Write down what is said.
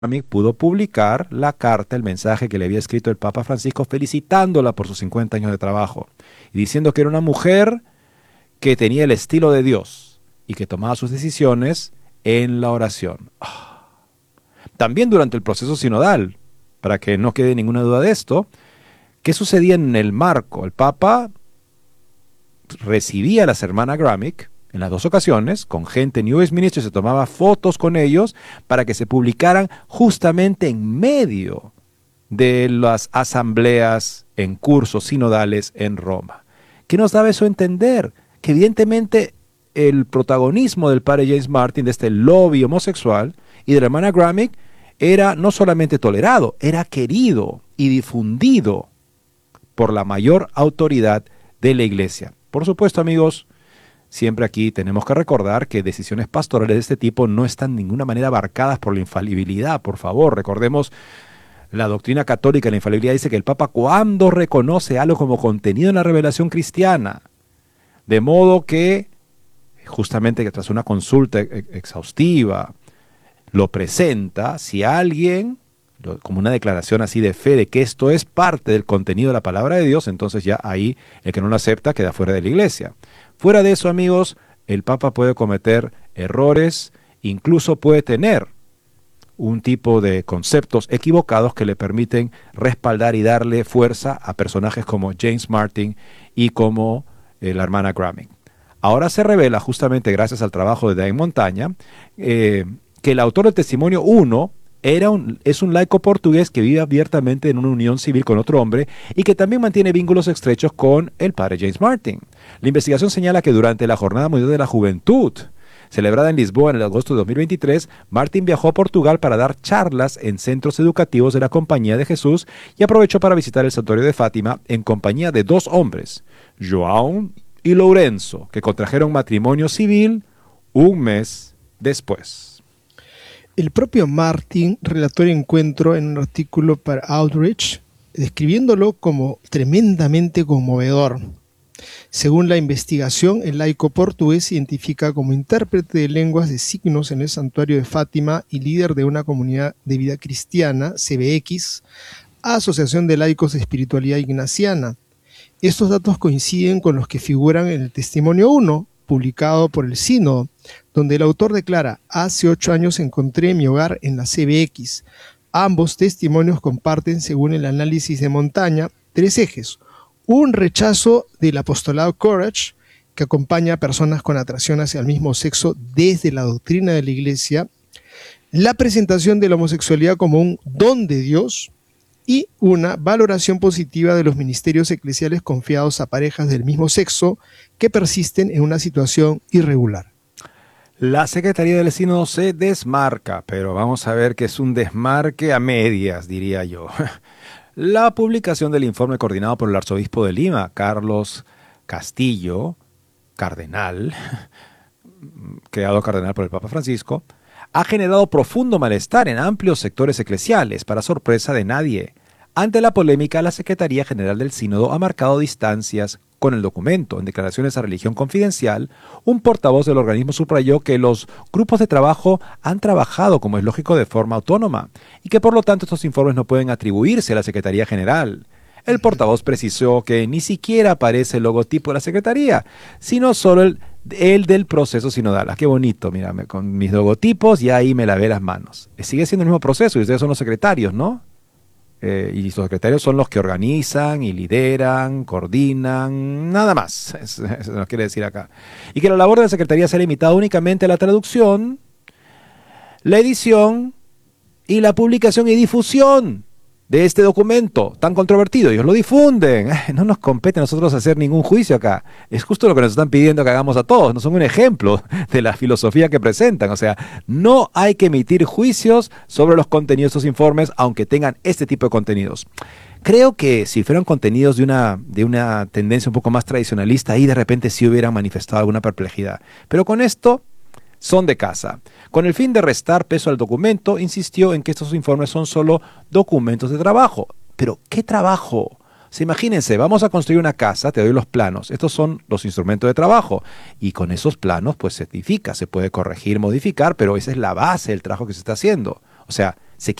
Gramic pudo publicar la carta, el mensaje que le había escrito el Papa Francisco felicitándola por sus 50 años de trabajo y diciendo que era una mujer que tenía el estilo de Dios y que tomaba sus decisiones en la oración. También durante el proceso sinodal, para que no quede ninguna duda de esto, ¿qué sucedía en el marco? El Papa recibía a las hermanas Gramic en las dos ocasiones, con gente en Westminster, y se tomaba fotos con ellos para que se publicaran justamente en medio de las asambleas en cursos sinodales en Roma. ¿Qué nos daba eso a entender? Que evidentemente el protagonismo del padre James Martin, de este lobby homosexual, y de la hermana Gramic, era no solamente tolerado, era querido y difundido por la mayor autoridad de la Iglesia. Por supuesto, amigos, siempre aquí tenemos que recordar que decisiones pastorales de este tipo no están de ninguna manera abarcadas por la infalibilidad. Por favor, recordemos la doctrina católica de la infalibilidad. Dice que el Papa, cuando reconoce algo como contenido en la revelación cristiana, de modo que, justamente que tras una consulta exhaustiva, lo presenta, si alguien, como una declaración así de fe de que esto es parte del contenido de la palabra de Dios, entonces ya ahí el que no lo acepta queda fuera de la iglesia. Fuera de eso, amigos, el Papa puede cometer errores, incluso puede tener un tipo de conceptos equivocados que le permiten respaldar y darle fuerza a personajes como James Martin y como la hermana Gramic. Ahora se revela, justamente gracias al trabajo de David Montaña, que el autor del testimonio 1 es un laico portugués que vive abiertamente en una unión civil con otro hombre y que también mantiene vínculos estrechos con el padre James Martin. La investigación señala que durante la Jornada Mundial de la Juventud, celebrada en Lisboa en el agosto de 2023, Martin viajó a Portugal para dar charlas en centros educativos de la Compañía de Jesús y aprovechó para visitar el santuario de Fátima en compañía de dos hombres, João y Lourenço, que contrajeron matrimonio civil un mes después. El propio Martin relató el encuentro en un artículo para Outreach, describiéndolo como tremendamente conmovedor. Según la investigación, el laico portugués se identifica como intérprete de lenguas de signos en el santuario de Fátima y líder de una comunidad de vida cristiana, CBX, Asociación de Laicos de Espiritualidad Ignaciana. Estos datos coinciden con los que figuran en el testimonio 1, publicado por el Sínodo, donde el autor declara: hace 8 años encontré mi hogar en la CBX. Ambos testimonios comparten, según el análisis de Montaña, 3 ejes. Un rechazo del apostolado Courage, que acompaña a personas con atracción hacia el mismo sexo desde la doctrina de la Iglesia, la presentación de la homosexualidad como un don de Dios, y una valoración positiva de los ministerios eclesiales confiados a parejas del mismo sexo que persisten en una situación irregular. La Secretaría del Sínodo se desmarca, pero vamos a ver que es un desmarque a medias, diría yo. La publicación del informe coordinado por el arzobispo de Lima, Carlos Castillo, cardenal, creado cardenal por el Papa Francisco, ha generado profundo malestar en amplios sectores eclesiales, para sorpresa de nadie. Ante la polémica, la Secretaría General del Sínodo ha marcado distancias con el documento. En declaraciones a Religión Confidencial, un portavoz del organismo subrayó que los grupos de trabajo han trabajado, como es lógico, de forma autónoma y que por lo tanto estos informes no pueden atribuirse a la Secretaría General. El portavoz precisó que ni siquiera aparece el logotipo de la Secretaría, sino solo el del proceso sinodal. Ah, qué bonito, mírame, con mis logotipos y ahí me lavé las manos. Sigue siendo el mismo proceso y ustedes son los secretarios, ¿no? Y los secretarios son los que organizan y lideran, coordinan, nada más, eso nos quiere decir acá. Y que la labor de la Secretaría sea limitada únicamente a la traducción, la edición y la publicación y difusión de este documento tan controvertido. Ellos lo difunden. No nos compete a nosotros hacer ningún juicio acá. Es justo lo que nos están pidiendo que hagamos a todos. No son un ejemplo de la filosofía que presentan. O sea, no hay que emitir juicios sobre los contenidos de estos informes, aunque tengan este tipo de contenidos. Creo que si fueran contenidos de una tendencia un poco más tradicionalista, ahí de repente sí hubieran manifestado alguna perplejidad. Pero con esto son de casa. Con el fin de restar peso al documento, insistió en que estos informes son solo documentos de trabajo. ¿Pero qué trabajo? Imagínense, vamos a construir una casa, te doy los planos. Estos son los instrumentos de trabajo. Y con esos planos, pues se edifica, se puede corregir, modificar, pero esa es la base del trabajo que se está haciendo. O sea,